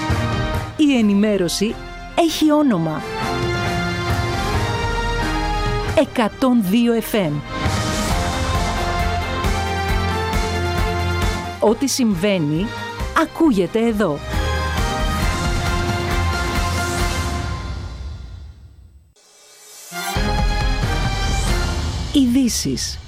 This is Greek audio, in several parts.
Η ενημέρωση έχει όνομα. 102 FM. Ό,τι συμβαίνει, ακούγεται εδώ. Ειδήσεις.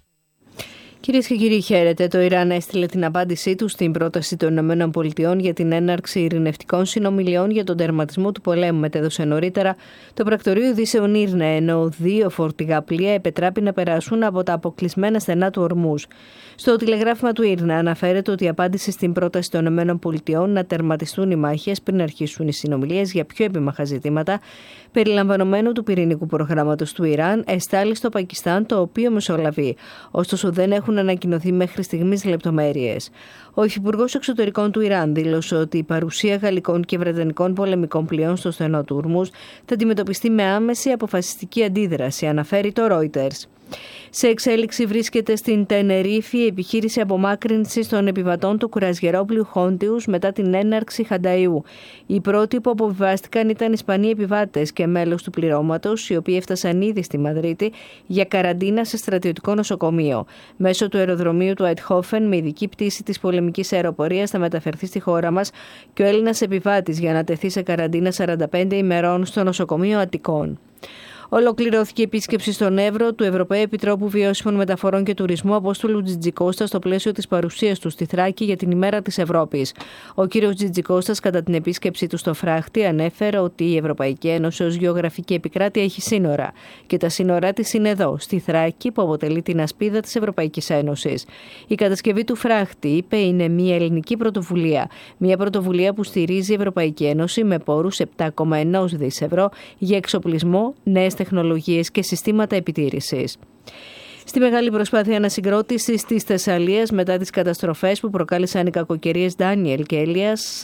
Κυρίες και κύριοι, χαίρετε. Το Ιράν έστειλε την απάντησή του στην πρόταση των ΗΠΑ για την έναρξη ειρηνευτικών συνομιλιών για τον τερματισμό του πολέμου. Μετέδωσε νωρίτερα το πρακτορείο ειδήσεων Ήρνα, ενώ 2 φορτηγά πλοία επετράπη να περάσουν από τα αποκλεισμένα στενά του Ορμούζ. Στο τηλεγράφημα του Ήρνα αναφέρεται ότι η απάντηση στην πρόταση των ΗΠΑ να τερματιστούν οι μάχες πριν αρχίσουν οι συνομιλίες για πιο επίμαχα ζητήματα, περιλαμβανομένου του πυρηνικού προγράμματος του Ιράν, εστάλει στο Πακιστάν, το οποίο μεσολαβεί. Ωστόσο, δεν έχουν ανακοινωθεί μέχρι στιγμής λεπτομέρειες. Ο Υφυπουργός Εξωτερικών του Ιράν δήλωσε ότι η παρουσία γαλλικών και βρετανικών πολεμικών πλοίων στο στενό του Ορμούζ θα αντιμετωπιστεί με άμεση αποφασιστική αντίδραση, αναφέρει το Reuters. Σε εξέλιξη βρίσκεται στην Τενερίφη η επιχείρηση απομάκρυνσης των επιβατών του κουραζιερόπλοιου Χόντιους μετά την έναρξη Χανταϊού. Οι πρώτοι που αποβιβάστηκαν ήταν Ισπανοί επιβάτες και μέλος του πληρώματος, οι οποίοι έφτασαν ήδη στη Μαδρίτη για καραντίνα σε στρατιωτικό νοσοκομείο. Μέσω του αεροδρομίου του Αιτχόφεν, με ειδική πτήση της πολεμικής αεροπορίας, θα μεταφερθεί στη χώρα μας και ο Έλληνας επιβάτης για να τεθεί σε καραντίνα 45 ημερών στο νοσοκομείο Αττικών. Ολοκληρώθηκε η επίσκεψη στον Εύρο του Ευρωπαίου Επιτρόπου Βιώσιμων Μεταφορών και Τουρισμού Απόστολου Τζιτζικώστα στο πλαίσιο της παρουσίας του στη Θράκη για την ημέρα της Ευρώπης. Ο κ. Τζιτζικώστας, κατά την επίσκεψή του στο Φράχτη, ανέφερε ότι η Ευρωπαϊκή Ένωση ως γεωγραφική επικράτεια έχει σύνορα και τα σύνορά της είναι εδώ, στη Θράκη, που αποτελεί την ασπίδα της Ευρωπαϊκής Ένωσης. Η κατασκευή του Φράχτη, είπε, είναι μια ελληνική πρωτοβουλία. Μια πρωτοβουλία που στηρίζει η Ευρωπαϊκή Ένωση με πόρους 7,1 δις ευρώ για εξοπλισμό, νέες τεχνολογίες και συστήματα επιτήρησης. Στη μεγάλη προσπάθεια ανασυγκρότησης της Θεσσαλίας μετά τις καταστροφές που προκάλεσαν οι κακοκαιρίες Ντάνιελ και Έλιας,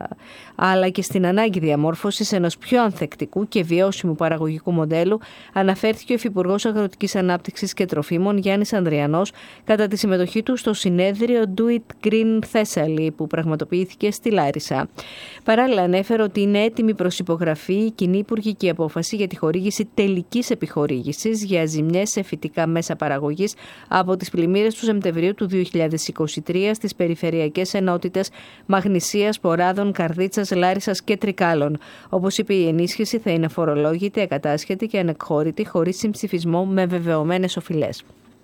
αλλά και στην ανάγκη διαμόρφωσης ενός πιο ανθεκτικού και βιώσιμου παραγωγικού μοντέλου, αναφέρθηκε ο Υφυπουργός Αγροτικής Ανάπτυξης και Τροφίμων Γιάννης Ανδριανός κατά τη συμμετοχή του στο συνέδριο Do It Green Thessaly που πραγματοποιήθηκε στη Λάρισα. Παράλληλα, ανέφερε ότι είναι έτοιμη προς υπογραφή η κοινή υπουργική απόφαση για τη χορήγηση τελικής επιχορήγησης για ζημιές σε φυτικά μέσα παραγωγής από τις πλημμύρες του Σεπτεμβρίου του 2023 στις περιφερειακές ενότητες Μαγνησίας, Ποράδων, Καρδίτσας, Λάρισσας και Τρικάλων. Όπως είπε, η ενίσχυση θα είναι φορολόγητη, ακατάσχετη και ανεκχώρητη, χωρίς συμψηφισμό, με βεβαιωμένες οφειλές.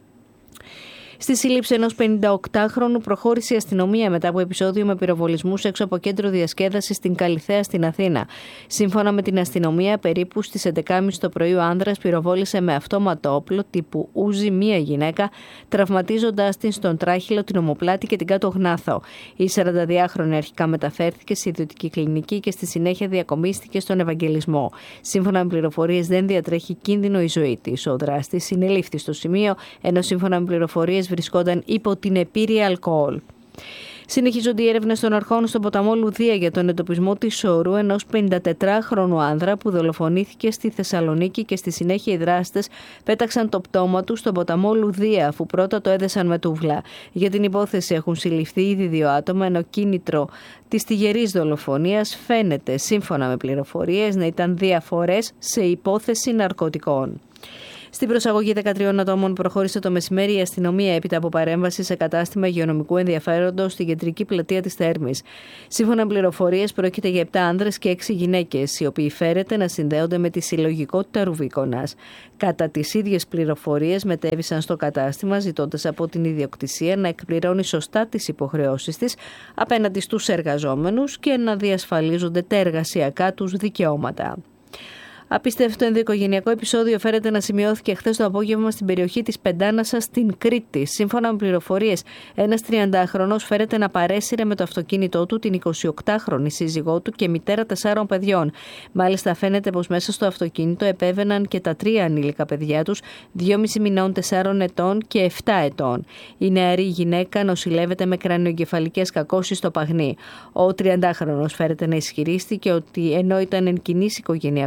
Στη σύλληψη ενός 58χρονου προχώρησε η αστυνομία μετά από επεισόδιο με πυροβολισμούς έξω από κέντρο διασκέδασης στην Καλιθέα στην Αθήνα. Σύμφωνα με την αστυνομία, περίπου στις 11.30 το πρωί ο άνδρας πυροβόλησε με αυτόματο όπλο τύπου Ούζι μία γυναίκα, τραυματίζοντας την στον τράχυλο, την ομοπλάτη και την κάτω γνάθο. Η 42χρονη αρχικά μεταφέρθηκε σε ιδιωτική κλινική και στη συνέχεια διακομίστηκε στον Ευαγγελισμό. Σύμφωνα με πληροφορίες, δεν διατρέχει κίνδυνο η ζωή της. Ο δράστης συνελήφθη στο σημείο, ενώ σύμφωνα με πληροφορίες βρισκόταν υπό την επίρρεια αλκοόλ. Συνεχίζονται οι έρευνες των αρχών στον ποταμό Λουδία για τον εντοπισμό της σωρού ενός 54χρονου άνδρα που δολοφονήθηκε στη Θεσσαλονίκη και στη συνέχεια οι δράστες πέταξαν το πτώμα του στον ποταμό Λουδία, αφού πρώτα το έδεσαν με τούβλα. Για την υπόθεση έχουν συλληφθεί ήδη 2 άτομα, ενώ κίνητρο της τυγερής δολοφονίας φαίνεται, σύμφωνα με πληροφορίες, να ήταν διαφορές σε υπόθεση ναρκωτικών. Στην προσαγωγή 13 ατόμων προχώρησε το μεσημέρι η αστυνομία έπειτα από παρέμβαση σε κατάστημα υγειονομικού ενδιαφέροντος στην κεντρική πλατεία της Θέρμης. Σύμφωνα με πληροφορίες, πρόκειται για 7 άνδρες και 6 γυναίκες, οι οποίοι φέρεται να συνδέονται με τη συλλογικότητα Ρουβίκονας. Κατά τις ίδιες πληροφορίες, μετέβησαν στο κατάστημα ζητώντας από την ιδιοκτησία να εκπληρώνει σωστά τις υποχρεώσεις της απέναντι στους εργαζόμενους και να διασφαλίζονται τα εργασιακά τους δικαιώματα. Απίστευτο ενδοοικογενειακό επεισόδιο φέρεται να σημειώθηκε χθες το απόγευμα στην περιοχή της Πεντάνασας στην Κρήτη. Σύμφωνα με πληροφορίες, ένας 30χρονος φέρεται να παρέσυρε με το αυτοκίνητό του την 28χρονη σύζυγό του και μητέρα 4 παιδιών. Μάλιστα, φαίνεται πως μέσα στο αυτοκίνητο επέβαιναν και τα 3 ανήλικα παιδιά τους, 2,5 μηνών, 4 ετών και 7 ετών. Η νεαρή γυναίκα νοσηλεύεται με κρανιογκεφαλικές κακώσεις στο Παγνί. Ο 30χρονος φέρεται να ισχυρίστηκε ότι ενώ ήταν εν κινήσει οικογενειακός,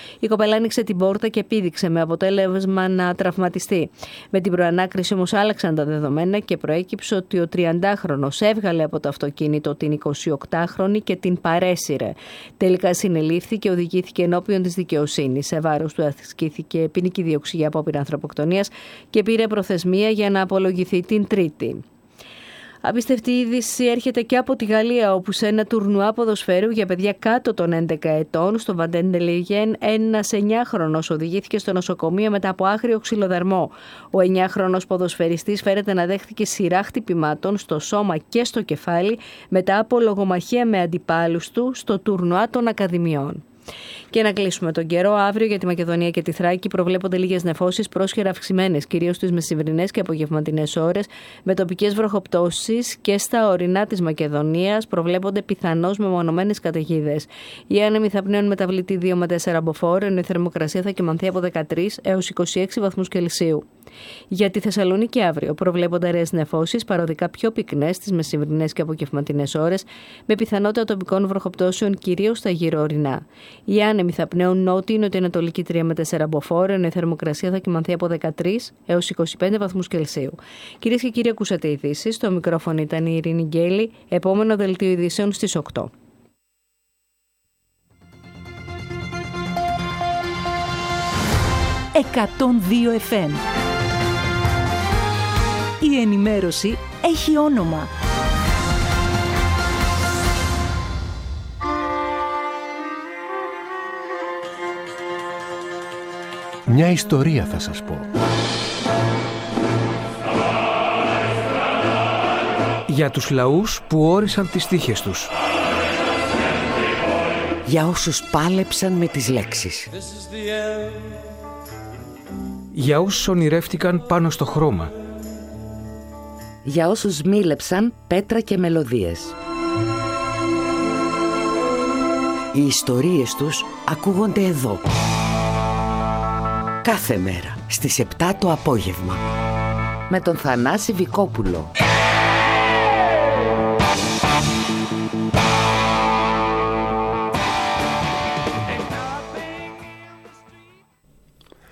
Η κοπέλα άνοιξε την πόρτα και πήδηξε, με αποτέλεσμα να τραυματιστεί. Με την προανάκριση όμως άλλαξαν τα δεδομένα και προέκυψε ότι ο 30χρονος έβγαλε από το αυτοκίνητο την 28χρονη και την παρέσυρε. Τελικά συνελήφθη και οδηγήθηκε ενώπιον της δικαιοσύνης. Σε βάρος του ασκήθηκε ποινική δίωξη για απόπειρα ανθρωποκτονίας και πήρε προθεσμία για να απολογηθεί την Τρίτη. Απίστευτη είδηση έρχεται και από τη Γαλλία, όπου σε ένα τουρνουά ποδοσφαίρου για παιδιά κάτω των 11 ετών στο Βαντεντελεγέν, ένας 9χρονος οδηγήθηκε στο νοσοκομείο μετά από άγριο ξυλοδαρμό. Ο 9χρονος ποδοσφαιριστής φέρεται να δέχθηκε σειρά χτυπημάτων στο σώμα και στο κεφάλι μετά από λογομαχία με αντιπάλους του στο τουρνουά των Ακαδημιών. Και να κλείσουμε τον καιρό. Αύριο για τη Μακεδονία και τη Θράκη προβλέπονται λίγες νεφώσεις, πρόσχερα αυξημένες, κυρίως στις μεσημβρινές και απογευματινές ώρες, με τοπικές βροχοπτώσεις, και στα ορεινά της Μακεδονίας προβλέπονται πιθανώς μεμονωμένες καταιγίδες. Οι άνεμοι θα πνέουν μεταβλητή 2 με 4 μποφόρ, ενώ η θερμοκρασία θα κυμανθεί από 13 έως 26 βαθμούς Κελσίου. Για τη Θεσσαλονίκη αύριο προβλέπονται αραιές νεφώσεις, παροδικά πιο πυκνές στις μεσημβρινές και απογευματινές ώρες, με πιθανότητα τοπικών βροχοπτώσεων κυρίως στα γύρω-ορεινά. Οι άνεμοι θα πνέουν νότιο-νοτιοανατολική 3 με 4 μποφόρ, ενώ η θερμοκρασία θα κυμανθεί από 13 έως 25 βαθμούς Κελσίου. Κυρίες και κύριοι, ακούσατε ειδήσεις. Στο μικρόφωνο ήταν η Ειρήνη Γκέλη. Επόμενο δελτίο ειδήσεων στις 8. FM. Η ενημέρωση έχει όνομα. Μια ιστορία θα σας πω. Για τους λαούς που όρισαν τις τύχες τους. Για όσους πάλεψαν με τις λέξεις. Για όσους ονειρεύτηκαν πάνω στο χρώμα. Για όσους μίλεψαν πέτρα και μελωδίες. Οι ιστορίες τους ακούγονται εδώ. Κάθε μέρα στις 7 το απόγευμα. Με τον Θανάση Βικόπουλο.